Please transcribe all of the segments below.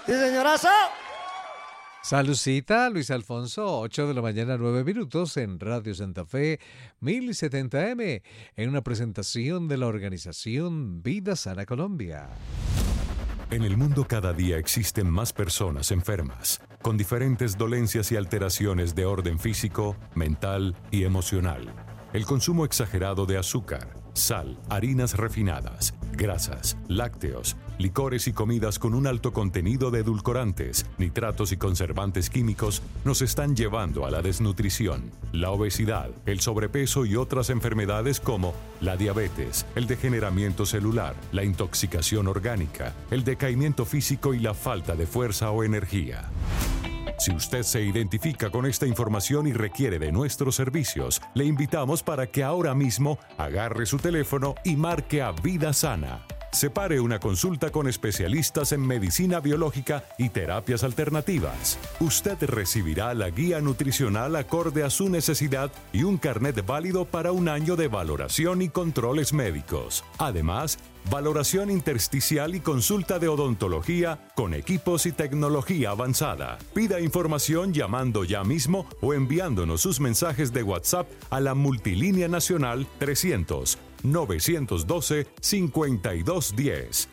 Sí, señorazo. Salucita, Luis Alfonso, 8 de la mañana, 9 minutos en Radio Santa Fe, 1070M, en una presentación de la organización Vida Sana Colombia. En el mundo cada día existen más personas enfermas, con diferentes dolencias y alteraciones de orden físico, mental y emocional. El consumo exagerado de azúcar, sal, harinas refinadas, grasas, lácteos, licores y comidas con un alto contenido de edulcorantes, nitratos y conservantes químicos nos están llevando a la desnutrición, la obesidad, el sobrepeso y otras enfermedades como la diabetes, el degeneramiento celular, la intoxicación orgánica, el decaimiento físico y la falta de fuerza o energía. Si usted se identifica con esta información y requiere de nuestros servicios, le invitamos para que ahora mismo agarre su teléfono y marque a Vida Sana. Separe una consulta con especialistas en medicina biológica y terapias alternativas. Usted recibirá la guía nutricional acorde a su necesidad y un carnet válido para un año de valoración y controles médicos. Además, valoración intersticial y consulta de odontología con equipos y tecnología avanzada. Pida información llamando ya mismo o enviándonos sus mensajes de WhatsApp a la multilínea nacional 300-912-5210.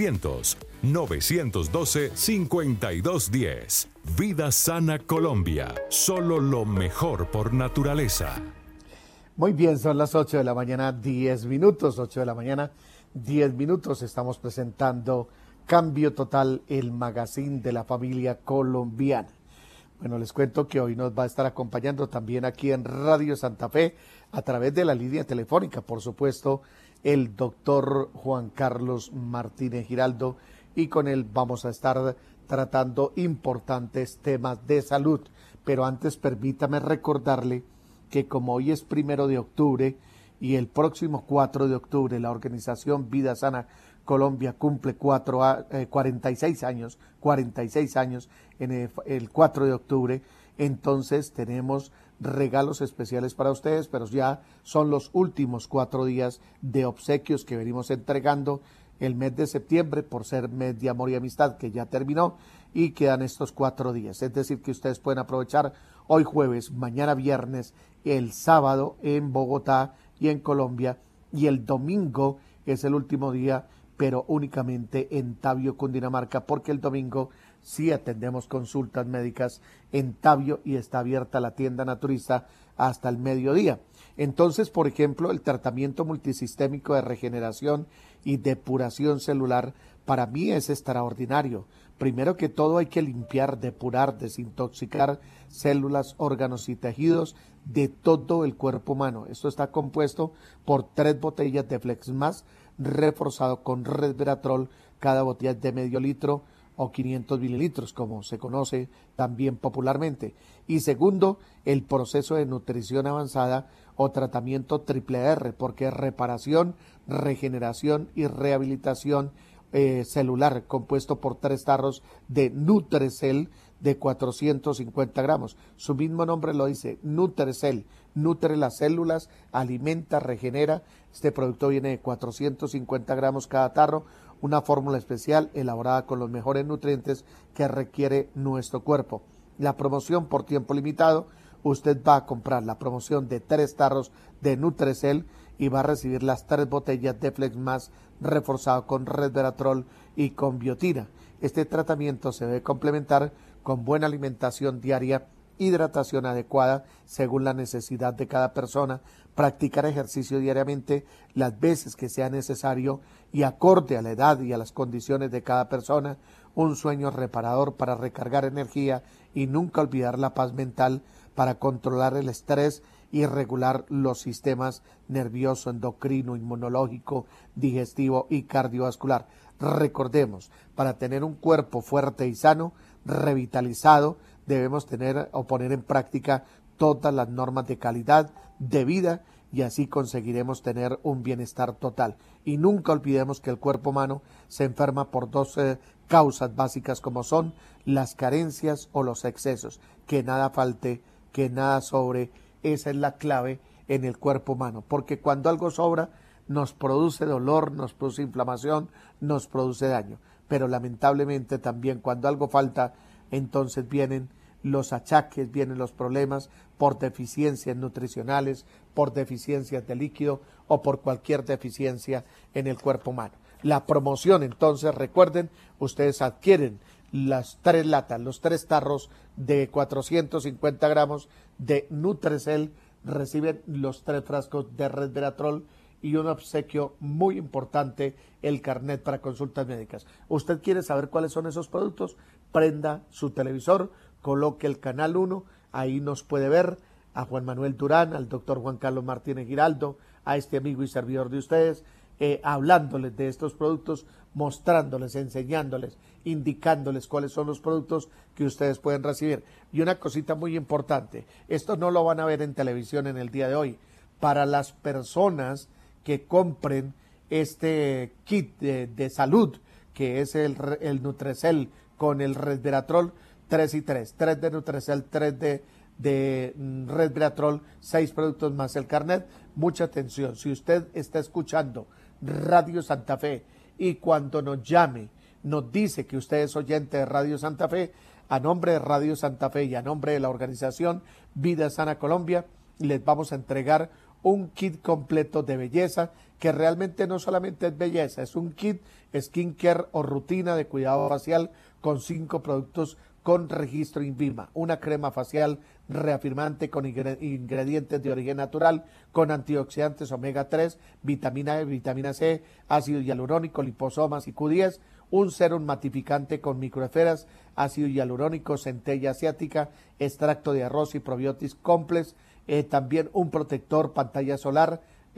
300-912-5210. Vida Sana Colombia. Solo lo mejor por naturaleza. Muy bien, son las 8 de la mañana, 10 minutos. 8 de la mañana, 10 minutos. Estamos presentando Cambio Total, el magazine de la familia colombiana. Bueno, les cuento que hoy nos va a estar acompañando también aquí en Radio Santa Fe, a través de la línea telefónica, por supuesto, el doctor Juan Carlos Martínez Giraldo, y con él vamos a estar tratando importantes temas de salud. Pero antes permítame recordarle que como hoy es 1 de octubre y el próximo 4 de octubre la organización Vida Sana Colombia cumple 46 años en el 4 de octubre, entonces tenemos regalos especiales para ustedes, pero ya son los últimos 4 días de obsequios que venimos entregando el mes de septiembre por ser mes de amor y amistad que ya terminó, y quedan estos 4 días, es decir que ustedes pueden aprovechar hoy jueves, mañana viernes, el sábado en Bogotá y en Colombia, y el domingo es el último día, pero únicamente en Tabio, Cundinamarca, porque el domingo sí atendemos consultas médicas en Tabio y está abierta la tienda naturista hasta el mediodía. Entonces, por ejemplo, el tratamiento multisistémico de regeneración y depuración celular para mí es extraordinario. Primero que todo hay que limpiar, depurar, desintoxicar células, órganos y tejidos de todo el cuerpo humano. Esto está compuesto por 3 botellas de Flexmas reforzado con resveratrol, cada botella de medio litro o 500 mililitros, como se conoce también popularmente. Y segundo, el proceso de nutrición avanzada o tratamiento triple R, porque es reparación, regeneración y rehabilitación celular, compuesto por 3 tarros de Nutrecel de 450 gramos. Su mismo nombre lo dice, Nutrecel, nutre las células, alimenta, regenera. Este producto viene de 450 gramos cada tarro, una fórmula especial elaborada con los mejores nutrientes que requiere nuestro cuerpo. La promoción por tiempo limitado, usted va a comprar la promoción de 3 tarros de Nutrecel y va a recibir las 3 botellas de Flexmas reforzado con resveratrol y con biotina. Este tratamiento se debe complementar con buena alimentación diaria, hidratación adecuada según la necesidad de cada persona, practicar ejercicio diariamente las veces que sea necesario y acorde a la edad y a las condiciones de cada persona, un sueño reparador para recargar energía y nunca olvidar la paz mental para controlar el estrés y regular los sistemas nervioso, endocrino, inmunológico, digestivo y cardiovascular. Recordemos, para tener un cuerpo fuerte y sano, revitalizado, debemos tener o poner en práctica todas las normas de calidad de vida y así conseguiremos tener un bienestar total. Y nunca olvidemos que el cuerpo humano se enferma por 2 causas básicas, como son las carencias o los excesos. Que nada falte, que nada sobre. Esa es la clave en el cuerpo humano, porque cuando algo sobra nos produce dolor, nos produce inflamación, nos produce daño. pero lamentablemente también cuando algo falta, entonces vienen los achaques, vienen los problemas por deficiencias nutricionales, por deficiencias de líquido o por cualquier deficiencia en el cuerpo humano. La promoción, entonces, recuerden, ustedes adquieren las 3 latas, los 3 tarros de 450 gramos de Nutrecel, reciben los 3 frascos de resveratrol y un obsequio muy importante, el carnet para consultas médicas. ¿Usted quiere saber cuáles son esos productos? Prenda su televisor, coloque el canal 1, ahí nos puede ver a Juan Manuel Durán, al doctor Juan Carlos Martínez Giraldo, a este amigo y servidor de ustedes, hablándoles de estos productos, mostrándoles, enseñándoles, indicándoles cuáles son los productos que ustedes pueden recibir. Y una cosita muy importante, esto no lo van a ver en televisión en el día de hoy. Para las personas que compren este kit de salud, que es el Nutrecel con el resveratrol, 3 y 3 de Nutrecel, 3 de resveratrol, 6 productos más el carnet. Mucha atención, si usted está escuchando Radio Santa Fe y cuando nos llame nos dice que usted es oyente de Radio Santa Fe, a nombre de Radio Santa Fe y a nombre de la organización Vida Sana Colombia, les vamos a entregar un kit completo de belleza, que realmente no solamente es belleza, es un kit skincare o rutina de cuidado facial con 5 productos con registro INVIMA, una crema facial reafirmante con ingredientes de origen natural, con antioxidantes omega 3, vitamina E, vitamina C, ácido hialurónico, liposomas y Q10, un serum matificante con microesferas, ácido hialurónico, centella asiática, extracto de arroz y probiotics complex, también un protector pantalla solar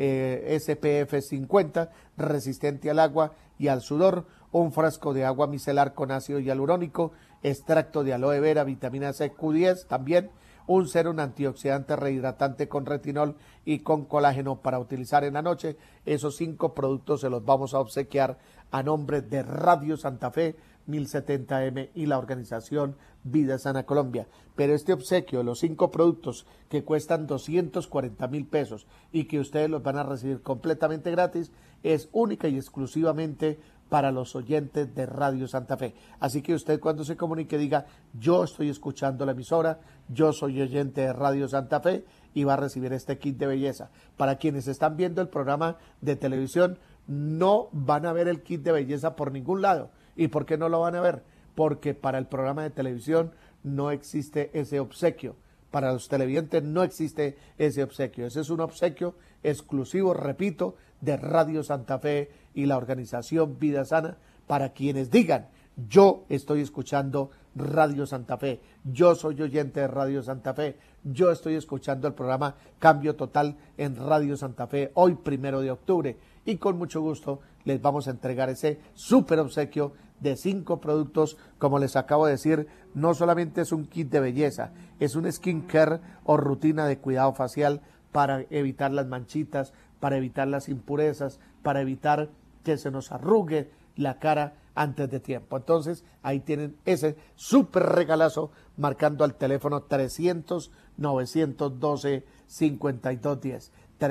SPF 50, resistente al agua y al sudor, un frasco de agua micelar con ácido hialurónico, extracto de aloe vera, vitamina C, Q10, también un serum antioxidante rehidratante con retinol y con colágeno para utilizar en la noche. Esos 5 productos se los vamos a obsequiar a nombre de Radio Santa Fe 1070M y la organización Vida Sana Colombia. Pero este obsequio de los 5 productos que cuestan 240.000 pesos y que ustedes los van a recibir completamente gratis, es única y exclusivamente para los oyentes de Radio Santa Fe. Así que usted cuando se comunique diga, yo estoy escuchando la emisora, yo soy oyente de Radio Santa Fe, y va a recibir este kit de belleza. Para quienes están viendo el programa de televisión, no van a ver el kit de belleza por ningún lado. ¿Y por qué no lo van a ver? Porque para el programa de televisión no existe ese obsequio. Para los televidentes no existe ese obsequio. Ese es un obsequio exclusivo, repito, de Radio Santa Fe y la organización Vida Sana, para quienes digan, yo estoy escuchando Radio Santa Fe, yo soy oyente de Radio Santa Fe, yo estoy escuchando el programa Cambio Total en Radio Santa Fe hoy 1 de octubre, y con mucho gusto les vamos a entregar ese súper obsequio de 5 productos. Como les acabo de decir, no solamente es un kit de belleza, es un skincare o rutina de cuidado facial para evitar las manchitas, para evitar las impurezas, para evitar que se nos arrugue la cara antes de tiempo. Entonces, ahí tienen ese súper regalazo marcando al teléfono 300-912-5210.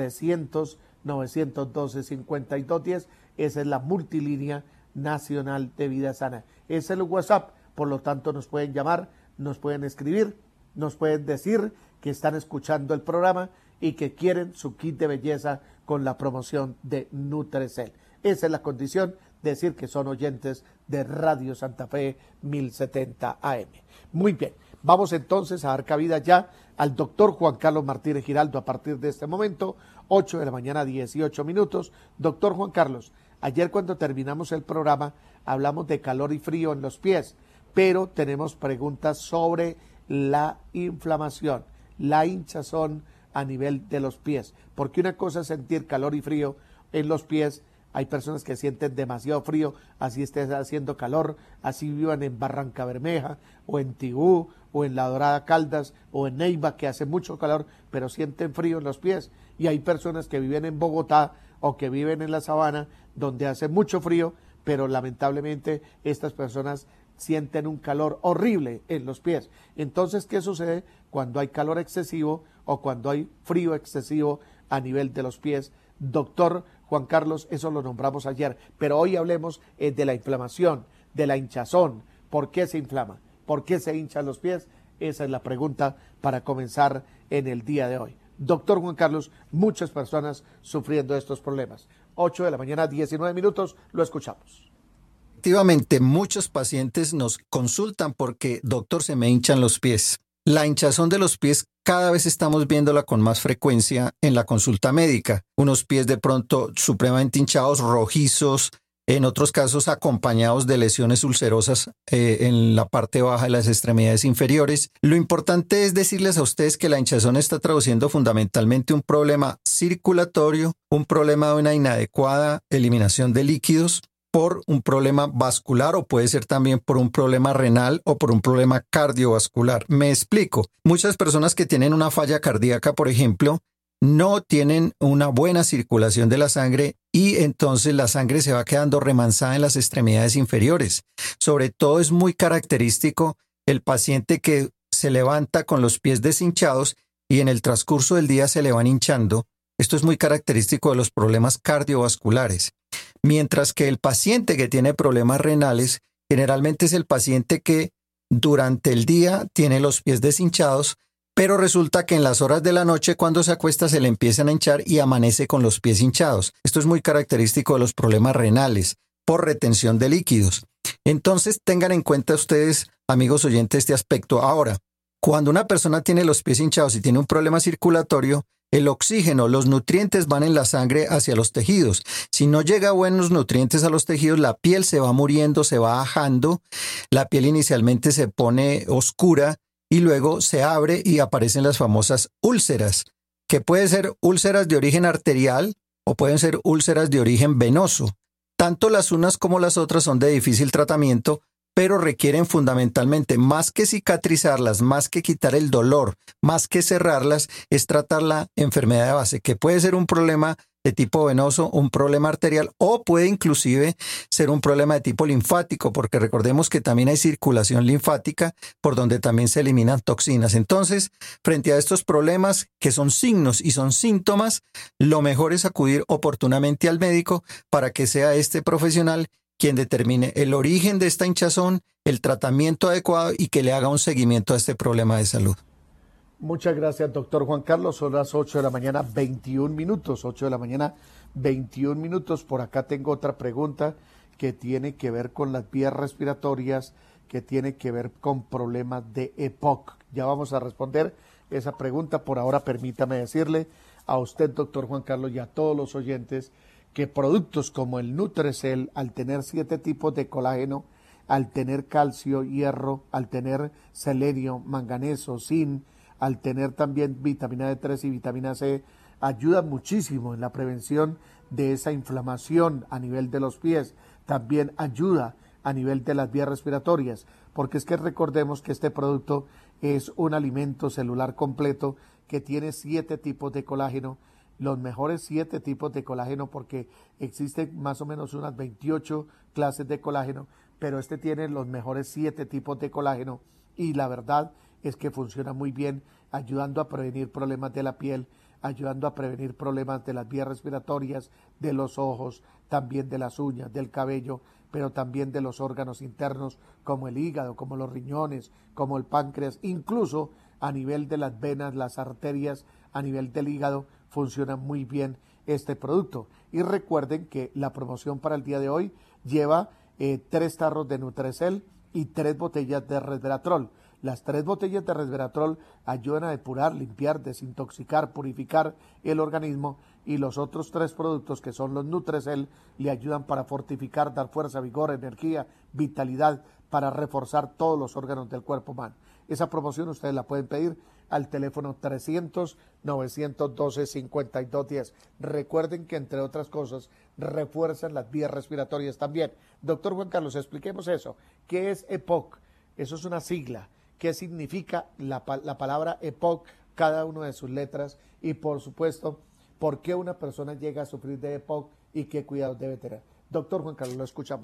300-912-5210. Esa es la multilínea nacional de Vida Sana. Es el WhatsApp, por lo tanto nos pueden llamar, nos pueden escribir, nos pueden decir que están escuchando el programa y que quieren su kit de belleza con la promoción de Nutrecel. Esa es la condición, decir que son oyentes de Radio Santa Fe 1070 AM. Muy bien, vamos entonces a dar cabida ya al doctor Juan Carlos Martínez Giraldo a partir de este momento, 8 de la mañana, 18 minutos. Doctor Juan Carlos, ayer cuando terminamos el programa hablamos de calor y frío en los pies, pero tenemos preguntas sobre la inflamación, la hinchazón a nivel de los pies, porque una cosa es sentir calor y frío en los pies. Hay personas que sienten demasiado frío, así esté haciendo calor, así vivan en Barranca Bermeja, o en Tibú, o en La Dorada Caldas, o en Neiva, que hace mucho calor, pero sienten frío en los pies. Y hay personas que viven en Bogotá, o que viven en la Sabana, donde hace mucho frío, pero lamentablemente estas personas sienten un calor horrible en los pies. Entonces, ¿qué sucede cuando hay calor excesivo o cuando hay frío excesivo a nivel de los pies? Doctor Juan Carlos, eso lo nombramos ayer, pero hoy hablemos de la inflamación, de la hinchazón. ¿Por qué se inflama? ¿Por qué se hinchan los pies? Esa es la pregunta para comenzar en el día de hoy. Doctor Juan Carlos, muchas personas sufriendo estos problemas. 8 de la mañana, 19 minutos, lo escuchamos. Efectivamente, muchos pacientes nos consultan porque, doctor, se me hinchan los pies. La hinchazón de los pies cada vez estamos viéndola con más frecuencia en la consulta médica. Unos pies de pronto supremamente hinchados, rojizos, en otros casos acompañados de lesiones ulcerosas en la parte baja de las extremidades inferiores. Lo importante es decirles a ustedes que la hinchazón está traduciendo fundamentalmente un problema circulatorio, un problema de una inadecuada eliminación de líquidos, por un problema vascular o puede ser también por un problema renal o por un problema cardiovascular. Me explico. Muchas personas que tienen una falla cardíaca, por ejemplo, no tienen una buena circulación de la sangre y entonces la sangre se va quedando remansada en las extremidades inferiores. Sobre todo es muy característico el paciente que se levanta con los pies deshinchados y en el transcurso del día se le van hinchando. Esto es muy característico de los problemas cardiovasculares. Mientras que el paciente que tiene problemas renales generalmente es el paciente que durante el día tiene los pies deshinchados, pero resulta que en las horas de la noche cuando se acuesta se le empiezan a hinchar y amanece con los pies hinchados. Esto es muy característico de los problemas renales por retención de líquidos. Entonces tengan en cuenta ustedes, amigos oyentes, este aspecto. Ahora, cuando una persona tiene los pies hinchados y tiene un problema circulatorio, el oxígeno, los nutrientes van en la sangre hacia los tejidos. Si no llega buenos nutrientes a los tejidos, la piel se va muriendo, se va ajando. La piel inicialmente se pone oscura y luego se abre y aparecen las famosas úlceras, que pueden ser úlceras de origen arterial o pueden ser úlceras de origen venoso. Tanto las unas como las otras son de difícil tratamiento, pero requieren fundamentalmente, más que cicatrizarlas, más que quitar el dolor, más que cerrarlas, es tratar la enfermedad de base, que puede ser un problema de tipo venoso, un problema arterial o puede inclusive ser un problema de tipo linfático, porque recordemos que también hay circulación linfática por donde también se eliminan toxinas. Entonces, frente a estos problemas que son signos y son síntomas, lo mejor es acudir oportunamente al médico para que sea este profesional quien determine el origen de esta hinchazón, el tratamiento adecuado y que le haga un seguimiento a este problema de salud. Muchas gracias, doctor Juan Carlos. Son las 8 de la mañana, 21 minutos. 8 de la mañana, 21 minutos. Por acá tengo otra pregunta que tiene que ver con las vías respiratorias, que tiene que ver con problemas de EPOC. Ya vamos a responder esa pregunta. Por ahora, permítame decirle a usted, doctor Juan Carlos, y a todos los oyentes, que productos como el Nutrecel, al tener 7 tipos de colágeno, al tener calcio, hierro, al tener selenio, manganeso, zinc, al tener también vitamina D3 y vitamina C, ayudan muchísimo en la prevención de esa inflamación a nivel de los pies. También ayuda a nivel de las vías respiratorias, porque es que recordemos que este producto es un alimento celular completo que tiene 7 tipos de colágeno, los mejores 7 tipos de colágeno, porque existen más o menos unas 28 clases de colágeno, pero este tiene los mejores 7 tipos de colágeno y la verdad es que funciona muy bien, ayudando a prevenir problemas de la piel, ayudando a prevenir problemas de las vías respiratorias, de los ojos, también de las uñas, del cabello, pero también de los órganos internos como el hígado, como los riñones, como el páncreas, incluso a nivel de las venas, las arterias, a nivel del hígado, funciona muy bien este producto. Y recuerden que la promoción para el día de hoy lleva 3 tarros de Nutrecel y 3 botellas de resveratrol. Las 3 botellas de resveratrol ayudan a depurar, limpiar, desintoxicar, purificar el organismo, y los otros 3 productos, que son los Nutrecel, le ayudan para fortificar, dar fuerza, vigor, energía, vitalidad, para reforzar todos los órganos del cuerpo humano. Esa promoción ustedes la pueden pedir al teléfono 300-912-5210. Recuerden que, entre otras cosas, refuerzan las vías respiratorias también. Doctor Juan Carlos, expliquemos eso. ¿Qué es EPOC? Eso es una sigla. ¿Qué significa la palabra EPOC, cada una de sus letras? Y, por supuesto, ¿por qué una persona llega a sufrir de EPOC y qué cuidados debe tener? Doctor Juan Carlos, lo escuchamos.